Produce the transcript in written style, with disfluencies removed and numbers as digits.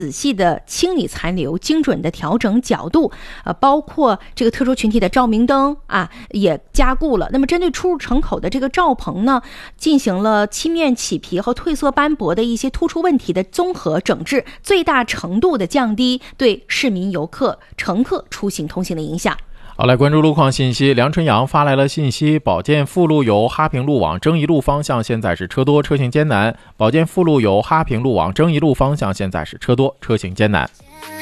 仔细的清理残留，精准的调整角度，包括这个特殊群体的照明灯也加固了。那么针对出入城口的这个罩棚呢，进行了漆面起皮和褪色斑驳的一些突出问题的综合整治，最大程度的降低对市民、游客、乘客出行通行的影响。 好，来关注路况信息。梁春阳发来了信息，保建附路由哈平路往征夷路方向现在是车多，车行艰难。保建附路由哈平路往征夷路方向现在是车多，车行艰难。